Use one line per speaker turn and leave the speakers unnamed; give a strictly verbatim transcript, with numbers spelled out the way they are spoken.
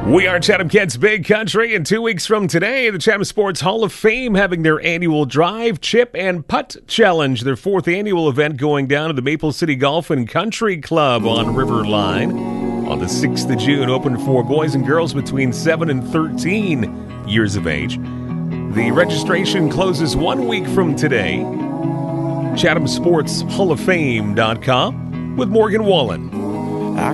We are Chatham Kids Big Country, and two weeks from today, the Chatham Sports Hall of Fame having their annual Drive, Chip, and Putt Challenge, their fourth annual event going down at the Maple City Golf and Country Club on Riverline on the sixth of June, open for boys and girls between seven and thirteen years of age. The registration closes one week from today. Chatham Sports Hall of Fame dot com with Morgan Wallen.